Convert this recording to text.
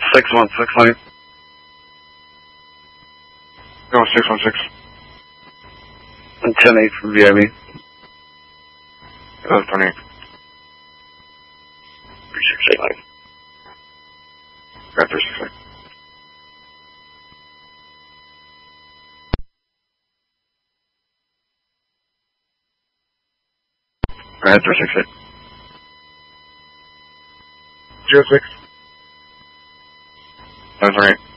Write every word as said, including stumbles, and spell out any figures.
six one six, honey. Go six one six. And ten eight from V I B. Go ten eight. three six eight, honey. Go three six eight. Go ahead, three six eight. Zero six. Seven three eight.